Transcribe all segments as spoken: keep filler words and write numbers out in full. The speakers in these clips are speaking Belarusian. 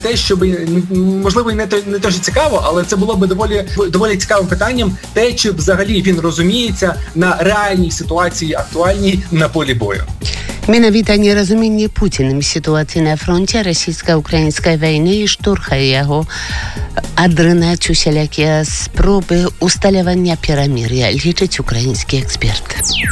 те, що би, можливо, не, не дуже цікаво, але це було би доволі, доволі цікавим питанням, те, чи взагалі він розуміється на реальній ситуації, актуальній на полі бою. Менавіта неразуменне Пуцінам сітуацыі на фронце расійска-украінскай вайны і штурха яго адрынаць усялякія спробы усталявання перамір'я, лічыць украінскі эксперт.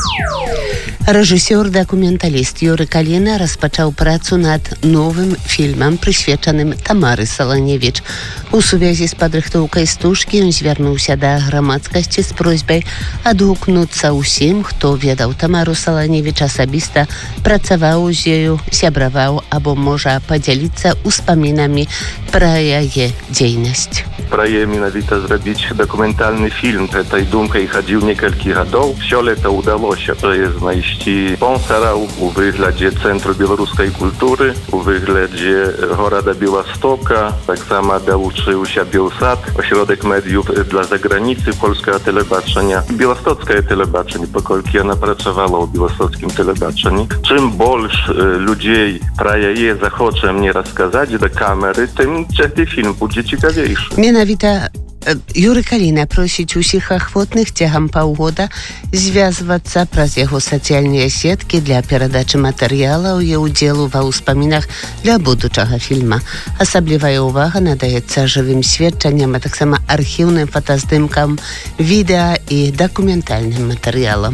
Рэжысёр-дакументаліст Юры Каліна распачаў працу над новым фільмам, прысвечаным Тамары Саланевіч. У сувязі з падрыхтоўкай стужкі ён звярнуўся да грамадскасці з просьбай адгукнуцца ўсім, хто ведаў Тамару Саланевіч асабіста, працаваў з ёю, сябраваў або можа падзяліцца ўспамінамі пра яе дзейнасць. Пра яе менавіта зрабіць дакументальны фільм. Гэтай думкай хадзіў некалькі гадоў. Сёлета ўдалося знайсці спонсора у выглядзе Цэнтру беларускай культуры, у выглядзе горада Беластока. Таксама далучыўся Белсад, асяродак медыяў для заграніцы польскага тэлебачання. Беластоцкае тэлебачанне, паколькі яна працавала ў беластоцкім тэлебачанні. Чым больш людзей пра яе захоча мне расказаць да камеры, тым гэты фільм будзе цікавейшы. Менавіта Юры Каліна просіць усіх ахвотных цягам паўгода звязвацца праз яго сацыяльныя сеткі для перадачы матэрыялаў і ўдзелу ва ўспамінах для будучага фільма. Асаблівая ўвага надаецца жывым сведчанням, а таксама архіўным фотаздымкам, відэа і дакументальным матэрыялам.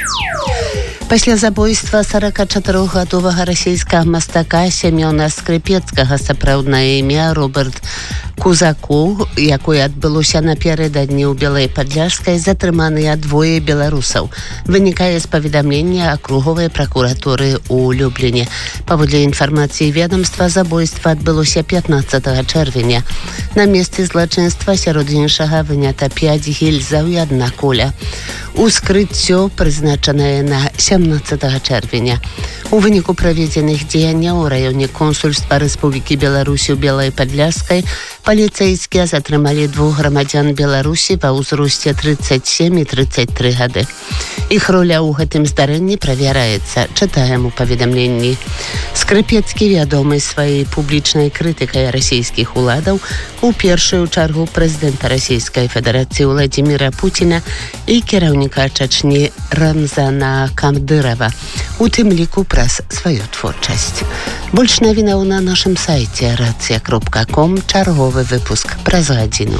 Пасля забойства сорокачатырохгадовага расійскага мастака Сямёна Скрыпецкага, сапраўднае імя Роберт Кузакоў, якое адбылося напярэдадні ў Белай Падляшскай, затрыманыя двое беларусаў. Вынікае з паведамлення акруговай пракуратуры ў Любліне. Паводле інфармацыі ведомства, забойства адбылося пятнаццатага чэрвеня. На месцы злачынства сярод іншага вынята пяць гільзаў і адна куля. Ускрыццё прызначанае на сямнаццатага чэрвеня. У выніку праведзеных дзеянняў у раёне консульства Рэспублікі Беларусь у Белай Падляшскай паліцэйскія затрымалі двух грамадзян Беларусі ва ўзросце трыццаць сем і трыццаць тры гады. Іх роля ў гэтым здарэнні правяраецца, чытаем у паведамленні. Скрыпецкі вядомы сваёй публічнай крытыкай расійскіх уладаў, у першую чаргу прэзідэнта Расійскай Федэрацыі Владзіміра Пуціна і кіраўніка Чачні Рамзана Кадырова, у тым ліку праз сваю творчасць. Больш навінаў на нашым сайце рацыя кропка ком, чарговы выпуск праз гадзіну.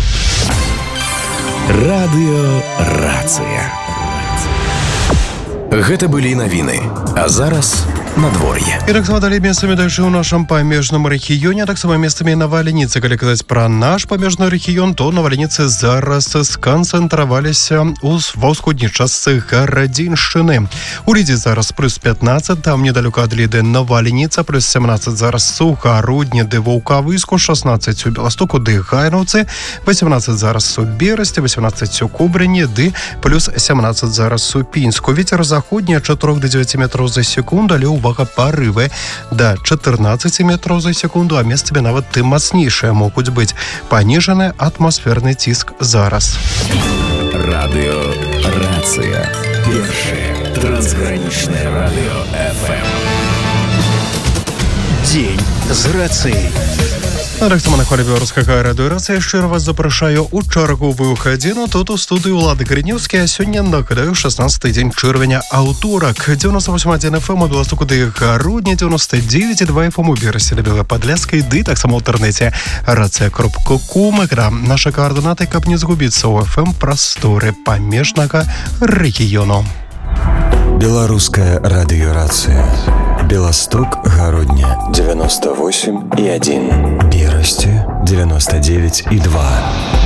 Радыё Рацыя. Гэта былі навіны, а зараз надвор'е. І таксама далей месцамі дальше ў нашым памежным рэгіёне, таксама месцамі навальніцы. Калі казаць пра наш памежны рэгіён, то навальніцы зараз сканцэнтраваліся ва ўсходняй частцы Гарадзіншчыны. У Лідзе зараз плюс пятнаццаць, там недалёка ад Ліды навальніца, плюс сямнаццаць зараз у Гародні ды Ваўкавыску, шаснаццаць у Беластоку ды Гайнаўцы, васемнаццаць зараз у Берасці, васемнаццаць у Кубрыні ды плюс сямнаццаць зараз у Пінску. Вецер заходні ад чатырох да дзевяці метраў за секунду, але увага, парывы да чатырнаццаці метраў за секунду, а месцамі нават тым мацнейшыя могуць быць. Паніжаны атмасферны ціск зараз. Радыё Рацыя. Першае трансгранічнае радыё эф эм. Дзень з рацыяй. А таксама на хвалі беларускага радыё Рацыя шчыра вас запрашаю ў чарговую гадзіну. Тут у студыі Улады Грынеўскі, а сёння, нагадаю, шаснаццаты дзень чэрвеня, аўторак. дзевяносто восемь адзін эф эм у Беластоку ды Гародні, дзевяносто девять і два эф эм у Берасці да Белай Падляшскай, ды таксама ў інтэрнэце рацыя кропка ком. Наша координаты, каб не згубіцца ў эф эм прасторы памежнага рэгіёну. Беларуская радыё Рацыя. Беласток, Гародня, девяносто восемь и один. Берасти, девяносто девять и два.